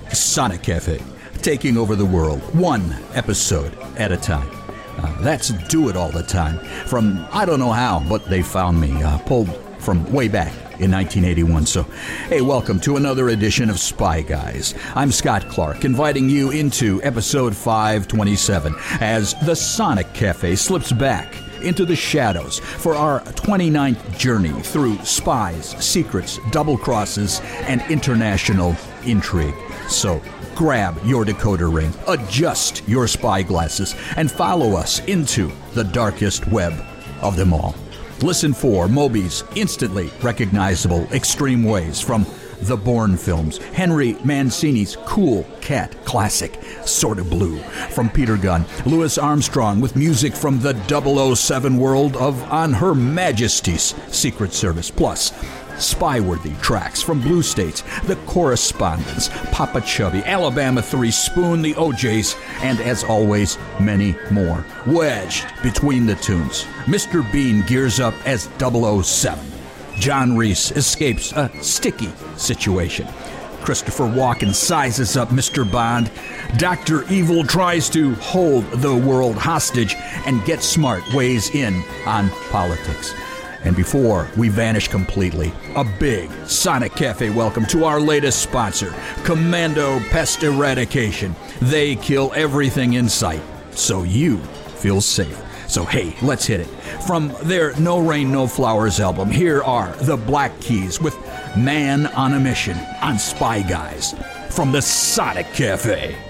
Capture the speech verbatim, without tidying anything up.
Sonic Cafe, taking over the world, one episode at a time. Uh, that's Do It All the Time. From, I don't know how, but they found me, uh, pulled from way back in nineteen eighty-one. So, hey, welcome to another edition of Spy Guys. I'm Scott Clark, inviting you into episode five twenty-seven as the Sonic Cafe slips back into the shadows for our twenty-ninth journey through spies, secrets, double crosses, and international intrigue. So grab your decoder ring, adjust your spy glasses, and follow us into the darkest web of them all. Listen for Moby's instantly recognizable extreme ways from the Bourne films, Henry Mancini's Cool Cat classic, Sorta Blue, from Peter Gunn, Louis Armstrong with music from the double oh seven world of On Her Majesty's Secret Service, plus spy-worthy tracks from Blue States, The Correspondents, Papa Chubby, Alabama three, Spoon, The O Js, and as always, many more. Wedged between the tunes, Mister Bean gears up as double oh seven. John Reese escapes a sticky situation. Christopher Walken sizes up Mister Bond. Doctor Evil tries to hold the world hostage, and Get Smart weighs in on politics. And before we vanish completely, a big Sonic Cafe welcome to our latest sponsor, Commando Pest Eradication. They kill everything in sight, so you feel safe. So hey, let's hit it. From their No Rain, No Flowers album, here are the Black Keys with Man on a Mission on Spy Guys from the Sonic Cafe.